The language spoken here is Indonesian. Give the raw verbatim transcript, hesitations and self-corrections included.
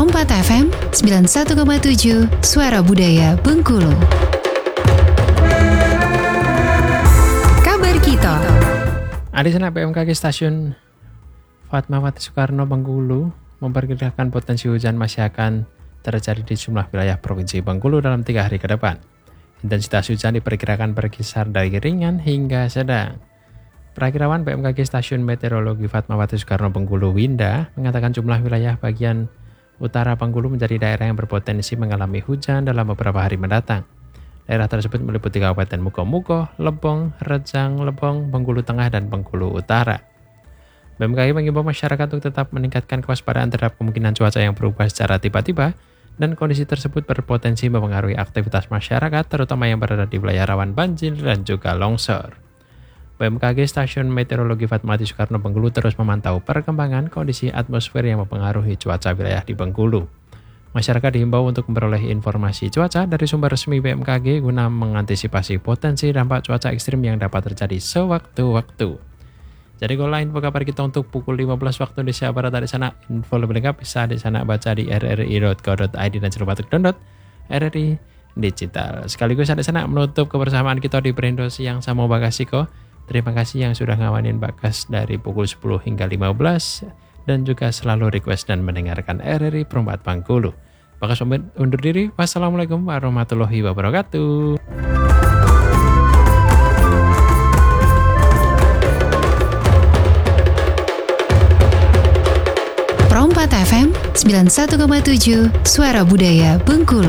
Perompat F M sembilan puluh satu koma tujuh Suara Budaya Bengkulu. Kabar kita. Adisana B M K G Stasiun Fatmawati Soekarno Bengkulu memperkirakan potensi hujan masih akan terjadi di sejumlah wilayah Provinsi Bengkulu dalam tiga hari ke depan. Intensitas hujan diperkirakan berkisar dari ringan hingga sedang. Perakirawan B M K G Stasiun Meteorologi Fatmawati Soekarno Bengkulu Winda mengatakan jumlah wilayah bagian utara Bengkulu menjadi daerah yang berpotensi mengalami hujan dalam beberapa hari mendatang. Daerah tersebut meliputi Kabupaten Muko-Muko, Lebong, Rejang, Lebong, Bengkulu Tengah, dan Bengkulu Utara. B M K G mengimbau masyarakat untuk tetap meningkatkan kewaspadaan terhadap kemungkinan cuaca yang berubah secara tiba-tiba dan kondisi tersebut berpotensi mempengaruhi aktivitas masyarakat terutama yang berada di wilayah rawan banjir dan juga longsor. B M K G Stasiun Meteorologi Fatmawati Soekarno Bengkulu terus memantau perkembangan kondisi atmosfer yang mempengaruhi cuaca wilayah di Bengkulu. Masyarakat dihimbau untuk memperoleh informasi cuaca dari sumber resmi B M K G guna mengantisipasi potensi dampak cuaca ekstrim yang dapat terjadi sewaktu-waktu. Jadi kalau info kabar kita untuk pukul lima belas waktu Indonesia Barat di sana, info lebih lengkap bisa di sana baca di r r i dot co dot i d dan jangan lupa download R R I Digital. Sekaligus di sana menutup kebersamaan kita di Perindo Siang Samo Bagasiko. Terima kasih yang sudah ngawanin Bagas dari pukul sepuluh hingga lima belas dan juga selalu request dan mendengarkan R R I Perompat Bengkulu. Bagas undur diri. Wassalamualaikum warahmatullahi wabarakatuh. Perompat F M sembilan puluh satu koma tujuh Suara Budaya Bengkulu.